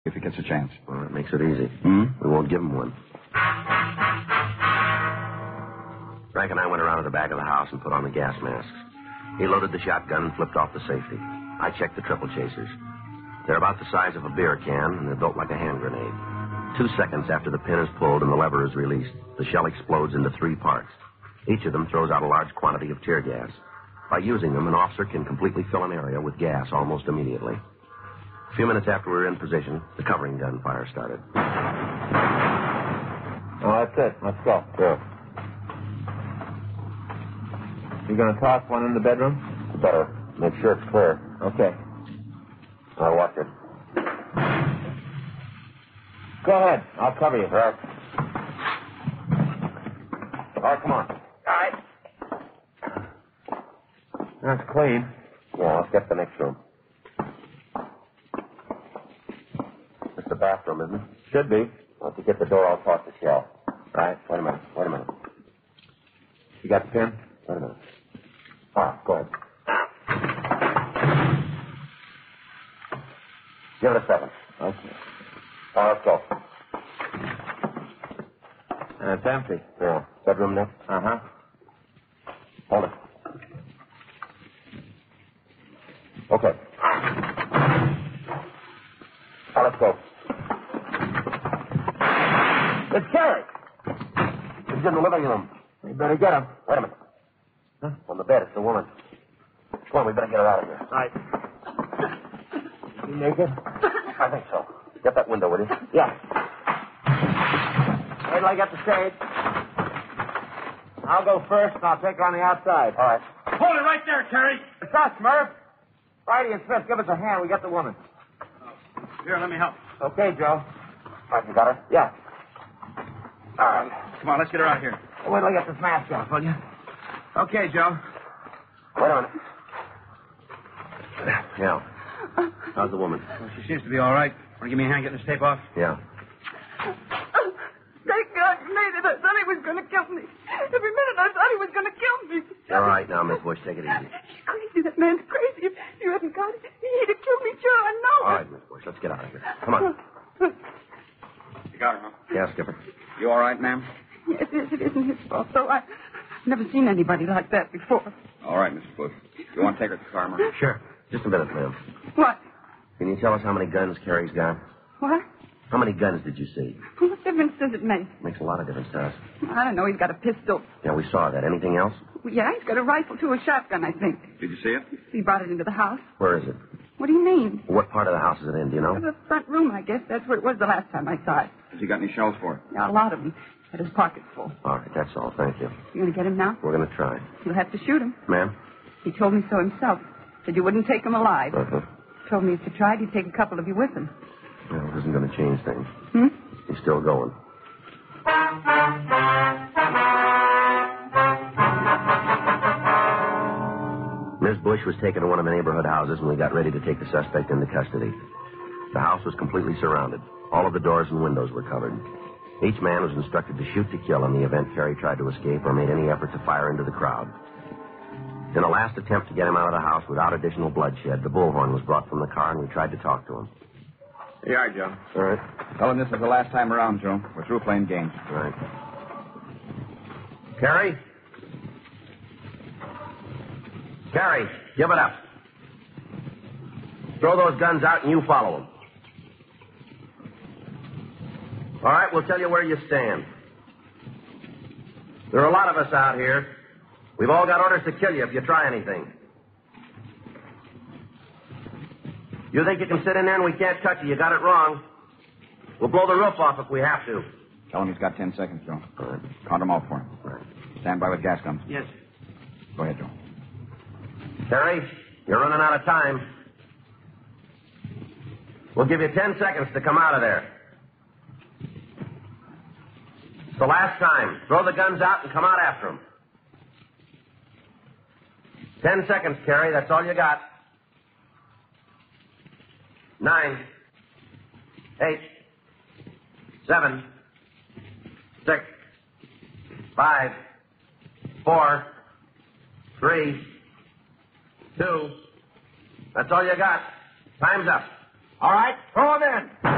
if he gets a chance. Well, that makes it easy. Hmm? We won't give him one. Frank and I went around to the back of the house and put on the gas masks. He loaded the shotgun and flipped off the safety. I checked the triple chasers. They're about the size of a beer can, and they're built like a hand grenade. 2 seconds after the pin is pulled and the lever is released, the shell explodes into 3 parts. Each of them throws out a large quantity of tear gas. By using them, an officer can completely fill an area with gas almost immediately. A few minutes after we were in position, the covering gun fire started. Oh, that's it. Let's go. Yeah. You going to toss one in the bedroom? Better. Make sure it's clear. Okay. I'll watch it. Go ahead. I'll cover you. All right. All right, come on. All right. That's clean. Yeah, let's get to the next room. It's the bathroom, isn't it? Should be. Once you get the door, I'll toss the shell. Right? Wait a minute. You got the pin? Wait a minute. All right, go ahead. Give it a second. Okay. All right, let's go. And it's empty. Yeah. Bedroom next? Uh-huh. Hold it. Okay. Now, let's go. It's Carrie. He's in the living room. We better get him. Wait a minute. Huh? On the bed, it's the woman. Come on, we better get her out of here. Right. You naked? I think so. Get that window, will you? Yeah. Wait till I get the shade. I'll go first, and I'll take her on the outside. All right. Hold it right there, Terry. It's us, Murph. Friday and Smith, give us a hand. We got the woman. Here, let me help. Okay, Joe. All right, you got her? Yeah. All right. Come on, let's get her out here. Wait till I get this mask off, will you? Okay, Joe. Wait a minute. Yeah. How's the woman? Well, she seems to be all right. Want to give me a hand getting this tape off? Yeah. Thank God you made it. I thought he was going to kill me. Every minute I thought he was going to kill me. You're all right now, Miss Bush. Take it easy. He's crazy. That man's crazy. If you hadn't got it, he'd have killed me, sure. I know. All right, Miss Bush. Let's get out of here. Come on. You got her, huh? Yeah, Skipper. You all right, ma'am? Yes, it isn't his fault, though. I've never seen anybody like that before. All right, Mrs. Bush. You want to take her to the car, Murphy? Sure. Just a minute, ma'am. What? Can you tell us how many guns Carrie's got? What? How many guns did you see? What difference does it make? Makes a lot of difference to us. I don't know. He's got a pistol. Yeah, we saw that. Anything else? Well, yeah, he's got a rifle, too, a shotgun, I think. Did you see it? He brought it into the house. Where is it? What do you mean? What part of the house is it in? Do you know? The front room, I guess. That's where it was the last time I saw it. Has he got any shells for it? Yeah, a lot of them. Had his pockets full. All right, that's all. Thank you. You going to get him now? We're going to try. You'll have to shoot him. Ma'am? He told me so himself. Said you wouldn't take him alive. Uh-huh. Told me if you tried, he'd take a couple of you with him. Well, it isn't going to change things. Hmm? He's still going. Miss Bush was taken to one of the neighborhood houses, and we got ready to take the suspect into custody. The house was completely surrounded. All of the doors and windows were covered. Each man was instructed to shoot to kill in the event Terry tried to escape or made any effort to fire into the crowd. In a last attempt to get him out of the house without additional bloodshed, the bullhorn was brought from the car, and we tried to talk to him. Here you are, Joe. All right. Tell him this is the last time around, Joe. We're through playing games. All right. Terry? Terry, give it up. Throw those guns out and you follow them. All right, we'll tell you where you stand. There are a lot of us out here. We've all got orders to kill you if you try anything. You think you can sit in there and we can't touch you? You got it wrong. We'll blow the roof off if we have to. Tell him he's got 10 seconds, Joe. All right. Count them off for him. All right. Stand by with gas guns. Yes. Go ahead, Joe. Terry, you're running out of time. We'll give you 10 seconds to come out of there. It's the last time. Throw the guns out and come out after them. 10 seconds, Terry. That's all you got. 9, 8, 7, 6, 5, 4, 3, 2. That's all you got. Time's up. All right, throw him in.